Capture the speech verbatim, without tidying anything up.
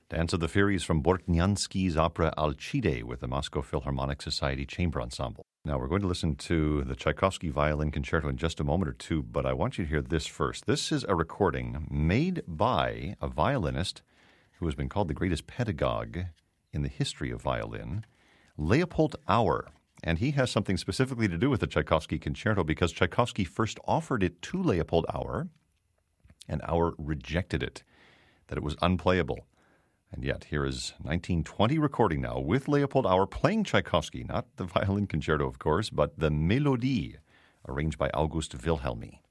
Dance of the Furies from Bortniansky's opera Alcide with the Moscow Philharmonic Society Chamber Ensemble. Now, we're going to listen to the Tchaikovsky Violin Concerto in just a moment or two, but I want you to hear this first. This is a recording made by a violinist who has been called the greatest pedagogue in the history of violin, Leopold Auer. And he has something specifically to do with the Tchaikovsky Concerto because Tchaikovsky first offered it to Leopold Auer, and Auer rejected it, that it was unplayable. And yet, here is nineteen twenty recording now with Leopold Auer playing Tchaikovsky, not the violin concerto, of course, but the Mélodie, arranged by August Wilhelmy.